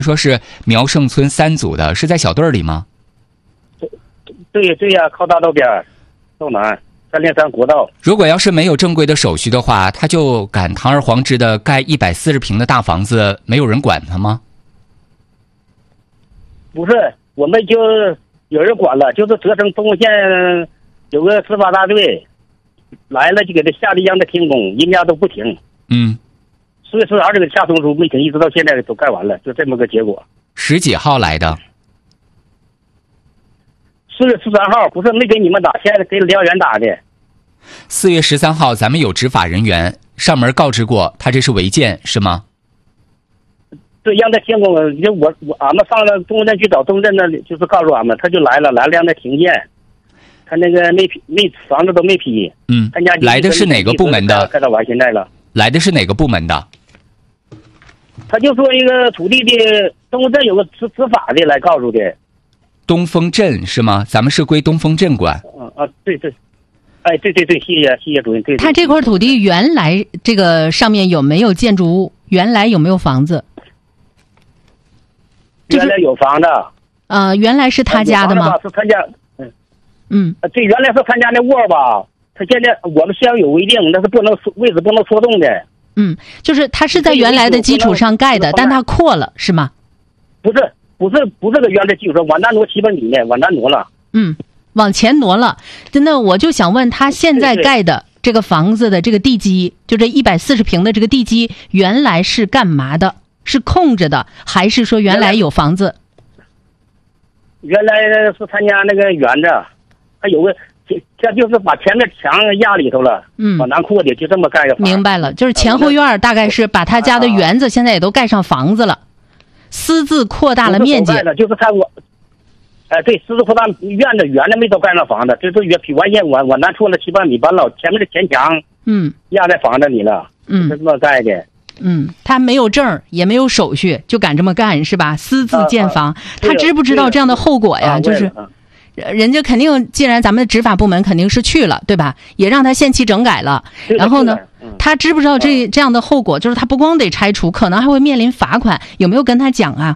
说是苗胜村3组的，是在小队里吗？ 对呀，靠大道边道南303国道。 如果要是没有正规的手续的话，他就敢堂而皇之的盖140平的大房子，没有人管他吗？ 不是，我们就有人管了，就是泽城东部县有个司法大队来了，就给他下地让他停工，人家都不停。4月14号这个下通书没停，一直到现在都盖完了，就这么个结果。 10几号来的 4月13号不是没给你们打，现在给辽源打的。 4月13号，咱们有执法人员上门告知过他这是违建，是吗？ 对，让他停工。俺们上了东部镇去找东部镇的，就是告诉俺们，他就来了让他停建。他那个没房子都没批。 来的是哪个部门的？ 盖到完现在了。 来的是哪个部门的？ 他就说一个土地的东部镇有个执法的来告诉的。 东风镇是吗？咱们是归东风镇管。 对，哎，对，谢谢主任。对， 他这块土地原来这个上面有没有建筑物？原来有没有房子？ 原来有房子。 原来是他家的吗？ 是他家。对，原来是他家那窝吧。他现在我们乡有规定，那是不能位置不能缩动的。 就是他是在原来的基础上盖的，但他扩了是吗？ 不是个原来基础上往南挪700米呢，往南挪了。 往前挪了。那我就想问，他现在盖的这个房子的这个地基，就这140平的这个地基，原来是干嘛的？是空着的，还是说原来有房子？ 原来是他家那个园子，还有个，这就是把前面墙压里头了，往南扩的，就这么盖个房。 明白了，就是前后院大概是把他家的园子现在也都盖上房子了，私自扩大了面积。 就是看我，对，私自扩大院子没都盖上房子，这都比完线往南扩了700米，把老前面的前墙，压在房子里了，是这么盖的。 他没有证也没有手续，就敢这么干是吧？私自建房，他知不知道这样的后果呀？就是人家肯定，既然咱们的执法部门肯定是去了，对吧？也让他限期整改了。然后呢，他知不知道这样的后果？就是他不光得拆除，可能还会面临罚款。有没有跟他讲啊？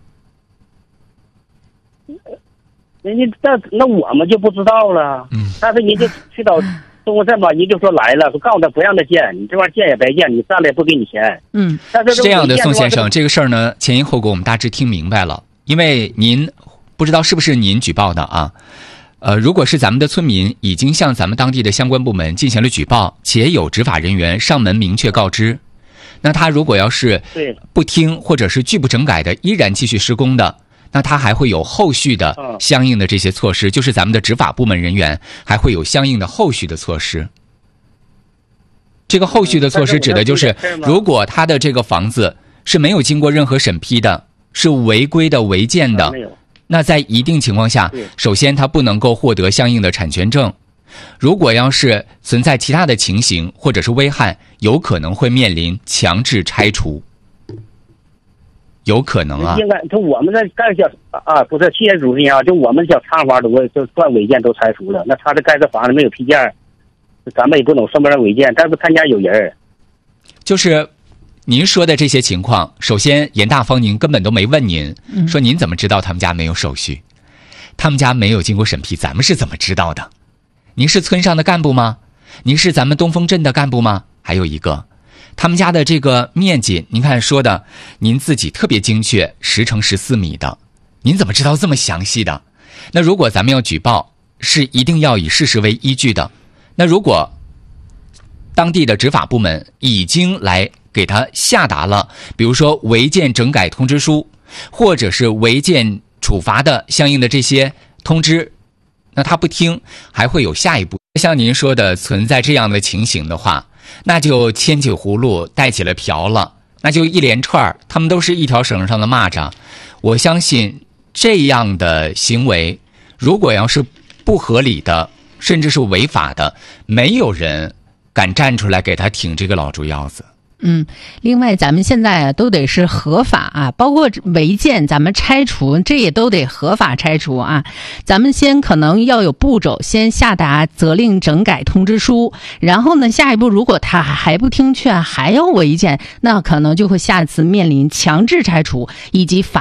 人家那我们就不知道了。但是人家去到东部镇吧，人就说来了，说告诉他不让他建，你这玩意儿建也白建，你占了也不给你钱。但是是这样的，宋先生，这个事儿呢，前因后果我们大致听明白了。因为您不知道是不是您举报的啊？如果是咱们的村民已经向咱们当地的相关部门进行了举报，且有执法人员上门明确告知，那他如果要是不听或者是拒不整改的，依然继续施工的，那他还会有后续的相应的这些措施，就是咱们的执法部门人员还会有相应的后续的措施。这个后续的措施指的就是，如果他的这个房子是没有经过任何审批的，是违规的、违建的，那在一定情况下，首先他不能够获得相应的产权证。如果要是存在其他的情形或者是危害，有可能会面临强制拆除。有可能啊， 应该就我们这盖小不是，谢谢主任啊，就我们小厂房都算违建都拆除了，那他这盖这房子没有批件，咱们也不能算不上违建，但是他家有人。 就是您说的这些情况，首先严大方您根本都没问您，说您怎么知道他们家没有手续？他们家没有经过审批，咱们是怎么知道的？您是村上的干部吗？您是咱们东风镇的干部吗？还有一个。他们家的这个面积，您看说的，您自己特别精确，10乘14米的，您怎么知道这么详细的？那如果咱们要举报，是一定要以事实为依据的。那如果当地的执法部门已经来给他下达了，比如说违建整改通知书，或者是违建处罚的相应的这些通知，那他不听，还会有下一步。像您说的，存在这样的情形的话，那就牵起葫芦带起了瓢了，那就一连串，他们都是一条绳上的蚂蚱。我相信这样的行为，如果要是不合理的，甚至是违法的，没有人敢站出来给他挺这个老猪腰子。 另外咱们现在都得是合法啊，包括违建咱们拆除，这也都得合法拆除啊。咱们先可能要有步骤，先下达责令整改通知书，然后呢下一步如果他还不听劝还要违建，那可能就会下次面临强制拆除以及罚